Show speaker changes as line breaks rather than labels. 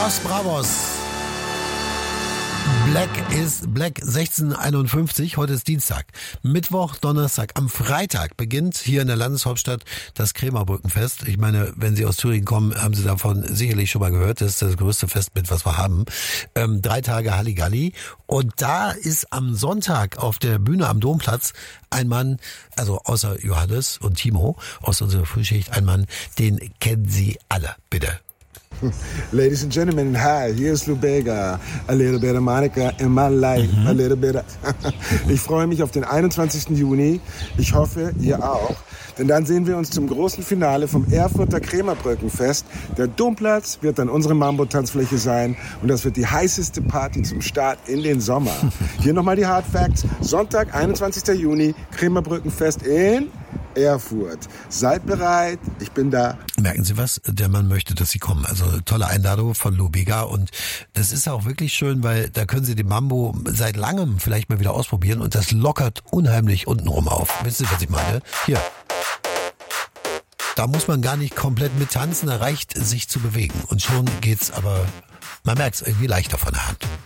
Los Bravos. Black ist Black 1651. Heute ist Dienstag. Mittwoch, Donnerstag. Am Freitag beginnt hier in der Landeshauptstadt das Krämerbrückenfest. Ich meine, wenn Sie aus Thüringen kommen, haben Sie davon sicherlich schon mal gehört. Das ist das größte Festbild, was wir haben. 3 Tage Halligalli. Und da ist am Sonntag auf der Bühne am Domplatz ein Mann, also außer Johannes und Timo aus unserer Frühschicht, ein Mann, den kennen Sie alle. Bitte.
Ladies and gentlemen, hi, here's Lou Bega. A little bit of Monica in my life, a little bit of... Ich freue mich auf den 21. Juni. Ich hoffe, ihr auch. Denn dann sehen wir uns zum großen Finale vom Erfurter Krämerbrückenfest. Der Domplatz wird dann unsere Mambo-Tanzfläche sein. Und das wird die heißeste Party zum Start in den Sommer. Hier nochmal die Hard Facts. Sonntag, 21. Juni, Krämerbrückenfest in... Erfurt. Seid bereit, ich bin da.
Merken Sie was? Der Mann möchte, dass Sie kommen. Also tolle Einladung von Lou Bega und das ist auch wirklich schön, weil da können Sie den Mambo seit langem vielleicht mal wieder ausprobieren und das lockert unheimlich untenrum auf. Wissen Sie, was ich meine? Hier. Da muss man gar nicht komplett mit tanzen, da reicht sich zu bewegen und schon geht's, aber man merkt's irgendwie leichter von der Hand.